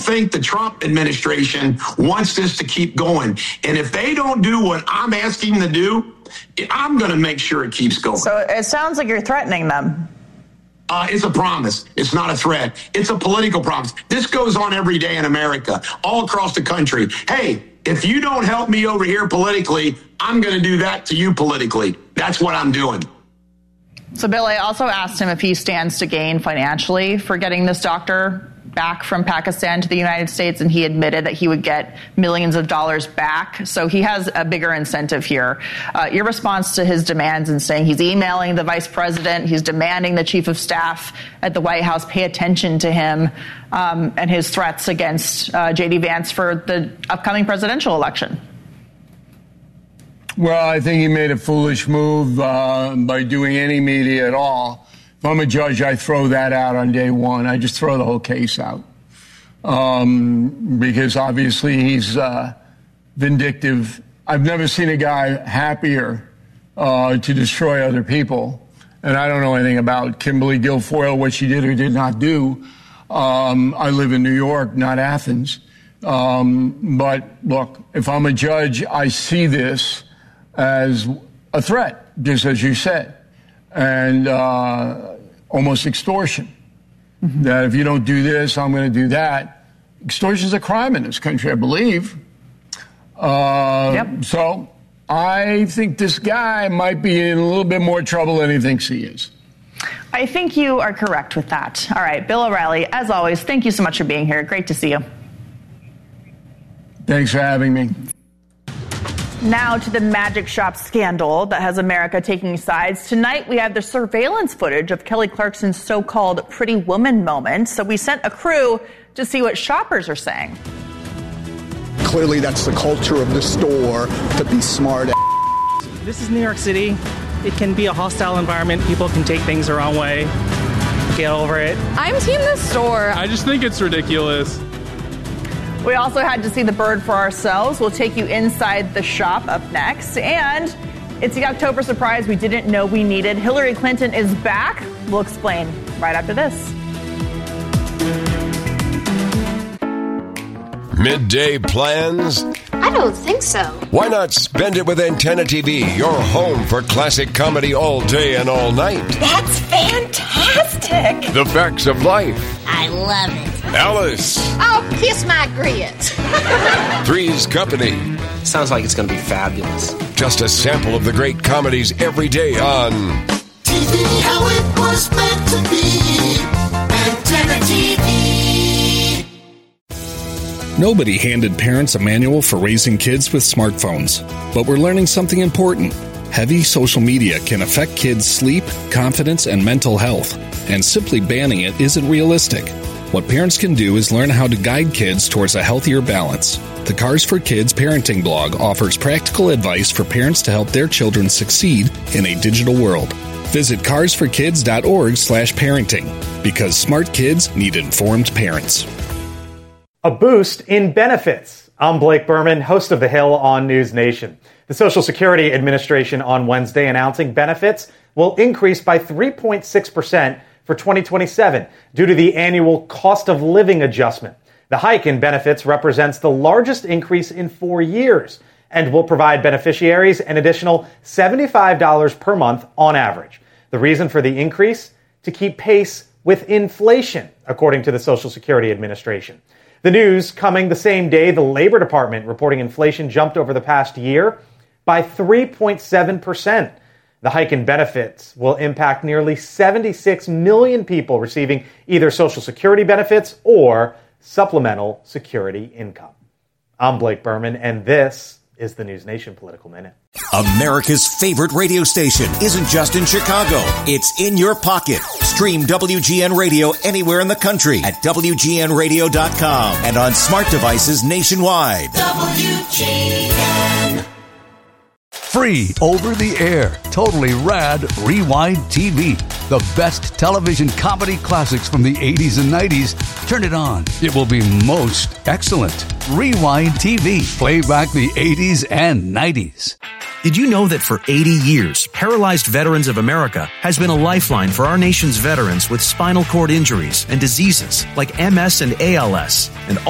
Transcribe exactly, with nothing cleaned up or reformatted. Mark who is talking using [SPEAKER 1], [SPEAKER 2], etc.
[SPEAKER 1] think the Trump administration wants this to keep going. And if they don't do what I'm asking them to do, I'm going to make sure it keeps going.
[SPEAKER 2] So it sounds like you're threatening them.
[SPEAKER 1] Uh, it's a promise. It's not a threat. It's a political promise. This goes on every day in America, all across the country. Hey, if you don't help me over here politically, I'm going to do that to you politically. That's what I'm doing.
[SPEAKER 2] So, Bill, I also asked him if he stands to gain financially for getting this doctor back from Pakistan to the United States, and he admitted that he would get millions of dollars back. So he has a bigger incentive here. Uh, your response to his demands and saying he's emailing the vice president, he's demanding the chief of staff at the White House pay attention to him, um, and his threats against uh, J D Vance for the upcoming presidential election.
[SPEAKER 3] Well, I think he made a foolish move uh, by doing any media at all. If I'm a judge, I throw that out on day one. I just throw the whole case out. Um, because obviously he's uh, vindictive. I've never seen a guy happier uh, to destroy other people. And I don't know anything about Kimberly Guilfoyle, what she did or did not do. Um, I live in New York, not Athens. Um, but look, if I'm a judge, I see this as a threat, just as you said, and uh, almost extortion. Mm-hmm. That if you don't do this, I'm going to do that. Extortion is a crime in this country, I believe. Uh,
[SPEAKER 2] yep.
[SPEAKER 3] So I think this guy might be in a little bit more trouble than he thinks he is.
[SPEAKER 2] I think you are correct with that. All right, Bill O'Reilly, as always, thank you so much for being here. Great to see you.
[SPEAKER 3] Thanks for having me.
[SPEAKER 2] Now to the magic shop scandal that has America taking sides. Tonight, we have the surveillance footage of Kelly Clarkson's so-called Pretty Woman moment. So we sent a crew to see what shoppers are saying.
[SPEAKER 4] Clearly, that's the culture of the store, to be smart.
[SPEAKER 5] This is New York City. It can be a hostile environment. People can take things the wrong way. Get over it.
[SPEAKER 6] I'm team the store.
[SPEAKER 7] I just think it's ridiculous.
[SPEAKER 2] We also had to see the bird for ourselves. We'll take you inside the shop up next. And it's the October surprise we didn't know we needed. Hillary Clinton is back. We'll explain right after this.
[SPEAKER 8] Midday plans?
[SPEAKER 6] I don't think so.
[SPEAKER 8] Why not spend it with Antenna T V, your home for classic comedy all day and all night?
[SPEAKER 6] That's fantastic.
[SPEAKER 8] The facts of life.
[SPEAKER 6] I love it.
[SPEAKER 8] Alice.
[SPEAKER 6] Oh, kiss my grits.
[SPEAKER 8] Three's Company.
[SPEAKER 9] Sounds like it's going to be fabulous.
[SPEAKER 8] Just a sample of the great comedies every day on
[SPEAKER 10] T V, how it was meant to be. Antenna T V.
[SPEAKER 11] Nobody handed parents a manual for raising kids with smartphones, but we're learning something important. Heavy social media can affect kids' sleep, confidence, and mental health, and simply banning it isn't realistic. What parents can do is learn how to guide kids towards a healthier balance. The Cars for Kids parenting blog offers practical advice for parents to help their children succeed in a digital world. Visit cars for kids dot org slash parenting, because smart kids need informed parents.
[SPEAKER 12] A boost in benefits. I'm Blake Berman, host of The Hill on News Nation. The Social Security Administration on Wednesday announcing benefits will increase by three point six percent for twenty twenty-seven due to the annual cost of living adjustment. The hike in benefits represents the largest increase in four years and will provide beneficiaries an additional seventy-five dollars per month on average. The reason for the increase? To keep pace with inflation, according to the Social Security Administration. The news coming the same day the Labor Department reporting inflation jumped over the past year by three point seven percent. The hike in benefits will impact nearly seventy-six million people receiving either Social Security benefits or supplemental security income. I'm Blake Berman, and this is the News Nation Political Minute.
[SPEAKER 13] America's favorite radio station isn't just in Chicago. It's in your pocket. Stream W G N Radio anywhere in the country at W G N radio dot com and on smart devices nationwide.
[SPEAKER 10] W G N.
[SPEAKER 14] Free over the air, totally rad Rewind T V. The best television comedy classics from the eighties and nineties. Turn it on. It will be most excellent. Rewind T V. Play back the eighties and nineties.
[SPEAKER 15] Did you know that for eighty years, Paralyzed Veterans of America has been a lifeline for our nation's veterans with spinal cord injuries and diseases like M S and A L S, and